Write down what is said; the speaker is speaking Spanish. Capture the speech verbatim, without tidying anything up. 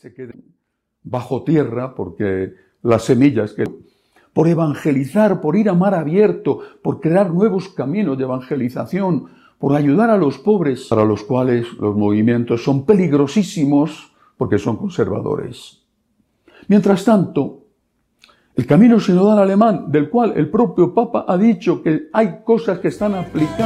se queden bajo tierra, porque las semillas que... por evangelizar, por ir a mar abierto, por crear nuevos caminos de evangelización, por ayudar a los pobres, para los cuales los movimientos son peligrosísimos porque son conservadores. Mientras tanto, el camino sinodal alemán, del cual el propio Papa ha dicho que hay cosas que están aplicadas